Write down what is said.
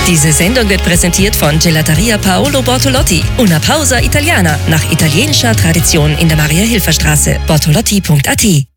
Diese Sendung wird präsentiert von Gelateria Paolo Bortolotti. Una pausa italiana, nach italienischer Tradition in der Maria-Hilfer-Straße. bortolotti.at